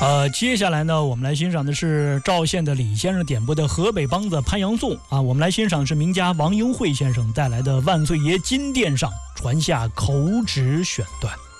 接下来呢，我们来欣赏的是赵县的李先生点播的河北梆子《潘阳颂》啊。我们来欣赏是名家王英惠先生带来的《万岁爷金殿上传下口旨选段。